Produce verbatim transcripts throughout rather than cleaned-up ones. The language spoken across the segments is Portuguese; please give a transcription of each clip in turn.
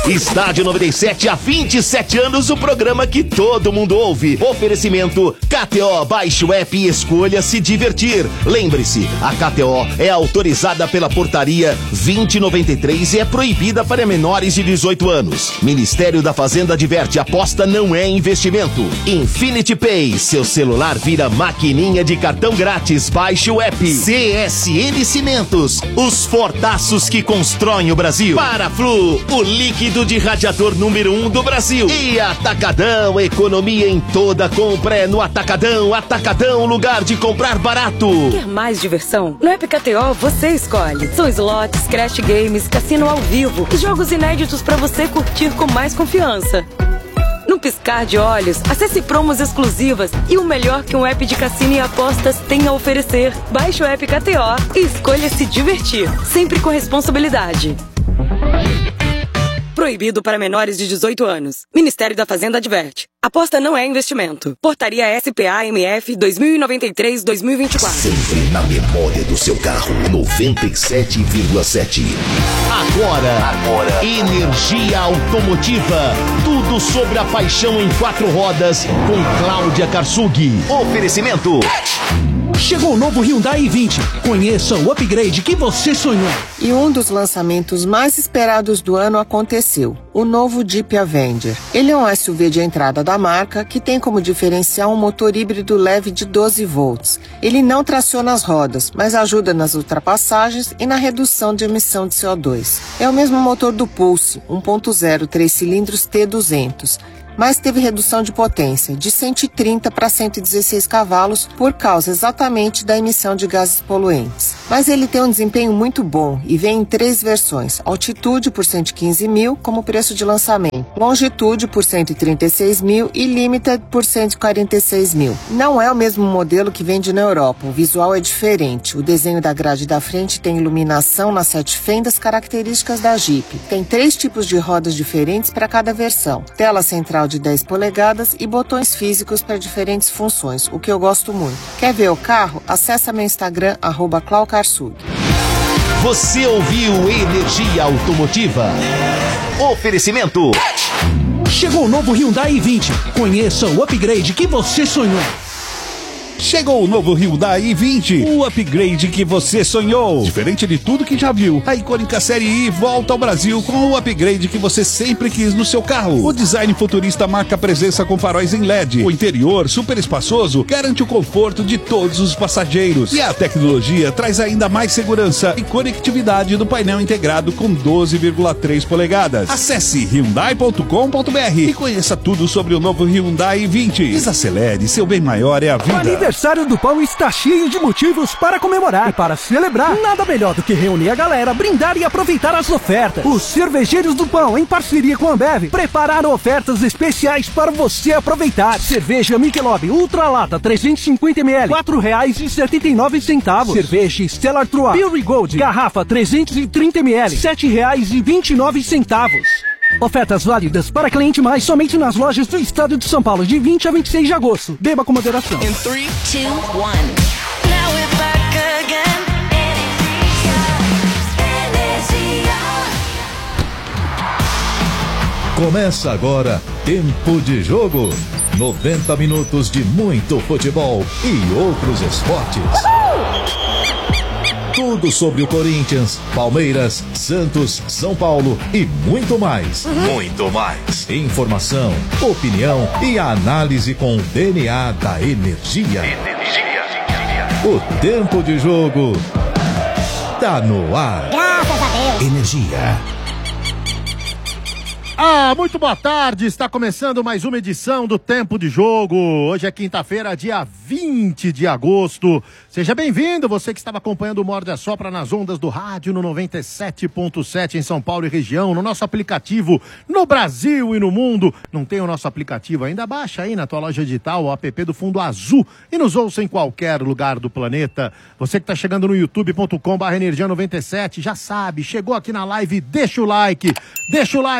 Estádio noventa e sete, há vinte e sete anos, o programa que todo mundo ouve. Oferecimento K T O, baixe o app e escolha se divertir. Lembre-se, a K T O é autorizada pela portaria vinte noventa e três e é proibida para menores de dezoito anos. Ministério da Fazenda adverte, aposta não é investimento. Infinity Pay, seu celular vira maquininha de cartão grátis, baixe o app. C S N Cimentos, os fortaços que constroem o Brasil. Paraflu, o líquido de radiador número um do Brasil. E Atacadão, economia em toda compra é no Atacadão. Atacadão, lugar de comprar barato. Quer mais diversão? No app K T O você escolhe. São slots, crash games, cassino ao vivo e jogos inéditos para você curtir com mais confiança. Num piscar de olhos, acesse promos exclusivas e o melhor que um app de cassino e apostas tem a oferecer. Baixe o app K T O e escolha se divertir, sempre com responsabilidade. Proibido para menores de dezoito anos. Ministério da Fazenda adverte. Aposta não é investimento. Portaria S P A M F dois mil e noventa e três, dois mil e vinte e quatro. Sempre na memória do seu carro. noventa e sete vírgula sete. Agora, agora, Energia Automotiva. Tudo sobre a paixão em quatro rodas com Cláudia Karsug. Oferecimento. Chegou o novo Hyundai i vinte. Conheça o upgrade que você sonhou. E um dos lançamentos mais esperados do ano aconteceu. O novo Jeep Avenger. Ele é um S U V de entrada da marca que tem como diferencial um motor híbrido leve de doze volts. Ele não traciona as rodas, mas ajuda nas ultrapassagens e na redução de emissão de C O dois. É o mesmo motor do Pulse, um ponto zero, três cilindros T duzentos. Mas teve redução de potência, de cento e trinta para cento e dezesseis cavalos, por causa exatamente da emissão de gases poluentes. Mas ele tem um desempenho muito bom e vem em três versões: Altitude por cento e quinze mil como preço de lançamento, Longitude por cento e trinta e seis mil e Limited por cento e quarenta e seis mil. Não é o mesmo modelo que vende na Europa, o visual é diferente. O desenho da grade da frente tem iluminação nas sete fendas características da Jeep. Tem três tipos de rodas diferentes para cada versão: tela central de dez polegadas e botões físicos para diferentes funções, o que eu gosto muito. Quer ver o carro? Acesse meu Instagram, arroba Clau Karsug. Você ouviu Energia Automotiva. Oferecimento. Chegou o novo Hyundai i vinte. Conheça o upgrade que você sonhou. Chegou o novo Hyundai i vinte, o upgrade que você sonhou. Diferente de tudo que já viu, a icônica série I volta ao Brasil com o upgrade que você sempre quis no seu carro. O design futurista marca presença com faróis em L E D. O interior, super espaçoso, garante o conforto de todos os passageiros. E a tecnologia traz ainda mais segurança e conectividade do painel integrado com doze vírgula três polegadas. Acesse hyundai ponto com ponto br e conheça tudo sobre o novo Hyundai i vinte. Desacelere, seu bem maior é a vida. O aniversário do Pão está cheio de motivos para comemorar. E para celebrar, nada melhor do que reunir a galera, brindar e aproveitar as ofertas. Os Cervejeiros do Pão, em parceria com a Ambev, prepararam ofertas especiais para você aproveitar. Cerveja Michelob Ultra Lata trezentos e cinquenta mililitros, quatro reais e setenta e nove centavos. Cerveja Stella Artois Pure Gold, garrafa trezentos e trinta mililitros, sete reais e vinte e nove centavos. Ofertas válidas para cliente mais somente nas lojas do estado de São Paulo de vinte a vinte e seis de agosto. Beba com moderação. In three, two, one. Now we're back again. Começa agora Tempo de Jogo. noventa minutos de muito futebol e outros esportes. Tudo sobre o Corinthians, Palmeiras, Santos, São Paulo e muito mais. Uhum. Muito mais. Informação, opinião e análise com o D N A da energia. Energia. O Tempo de Jogo tá no ar. Graças a Deus. Energia. Ah, muito boa tarde, está começando mais uma edição do Tempo de Jogo. Hoje é quinta-feira, dia vinte de agosto. Seja bem-vindo, você que estava acompanhando o Morde a Sopra nas ondas do rádio no noventa e sete ponto sete em São Paulo e região, no nosso aplicativo no Brasil e no mundo. Não tem o nosso aplicativo ainda? Baixa aí na tua loja digital o app do Fundo Azul e nos ouça em qualquer lugar do planeta. Você que está chegando no youtube ponto com barra energia noventa e sete, já sabe, chegou aqui na live, deixa o like, deixa o like porque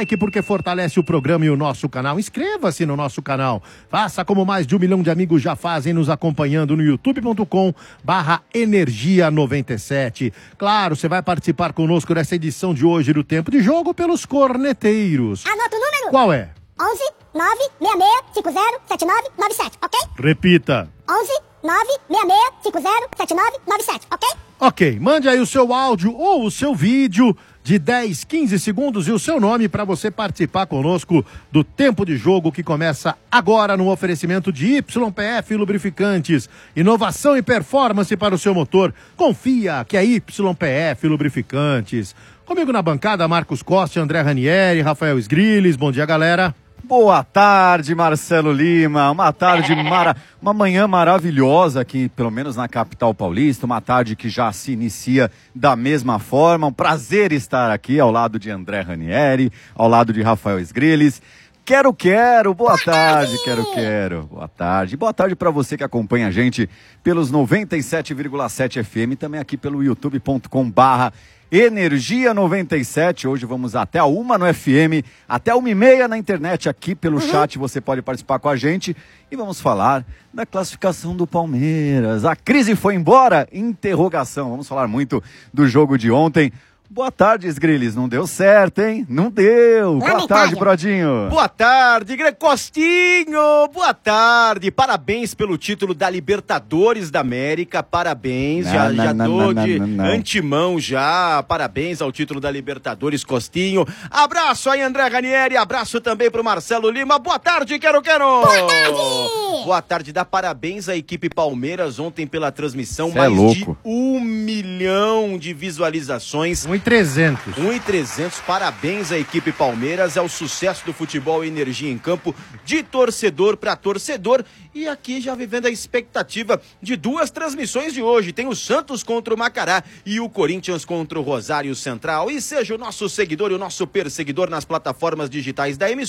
fortalece o programa e o nosso canal. Inscreva-se no nosso canal. Faça como mais de um milhão de amigos já fazem, nos acompanhando no youtube ponto com barra energia noventa e sete. Claro, você vai participar conosco dessa edição de hoje do Tempo de Jogo pelos corneteiros. Anota o número. Qual é? onze nove seis seis cinco zero sete nove nove sete, ok? Repita. onze nove seis seis cinco zero sete nove nove sete, ok? Ok, mande aí o seu áudio ou o seu vídeo de dez, quinze segundos e o seu nome para você participar conosco do Tempo de Jogo que começa agora no oferecimento de Y P F Lubrificantes. Inovação e performance para o seu motor. Confia que é Y P F Lubrificantes. Comigo na bancada, Marcos Costa, André Ranieri, Rafael Sgrilles. Bom dia, galera. Boa tarde, Marcelo Lima. Uma tarde, mara... uma manhã maravilhosa aqui, pelo menos na capital paulista. Uma tarde que já se inicia da mesma forma. Um prazer estar aqui ao lado de André Ranieri, ao lado de Rafael Sgrilles. Quero, quero. Boa tarde, quero, quero. Boa tarde. Boa tarde para você que acompanha a gente pelos noventa e sete vírgula sete F M, também aqui pelo youtube ponto com barra Energia noventa e sete, hoje vamos até a uma no F M, até uma e meia na internet, aqui pelo uhum. chat você pode participar com a gente e vamos falar da classificação do Palmeiras. A crise foi embora? Interrogação, vamos falar muito do jogo de ontem. Boa tarde, Sgrilles. Não deu certo, hein? Não deu. Boa tarde, Brodinho. Boa tarde, Greg Costinho. Boa tarde. Parabéns pelo título da Libertadores da América. Parabéns. Não, já não, já não, dou não, de não, não. antemão já. Parabéns ao título da Libertadores, Costinho. Abraço aí, André Ranieri. Abraço também pro Marcelo Lima. Boa tarde, quero, quero. Boa tarde. Boa tarde. Dá parabéns à equipe Palmeiras ontem pela transmissão. Cê mais é louco. de um milhão de visualizações. um e trezentos. um e trezentos, parabéns à equipe Palmeiras, é o sucesso do futebol e energia em campo, de torcedor para torcedor, e aqui já vivendo a expectativa de duas transmissões de hoje, tem o Santos contra o Macará e o Corinthians contra o Rosário Central, e seja o nosso seguidor e o nosso perseguidor nas plataformas digitais da emissora.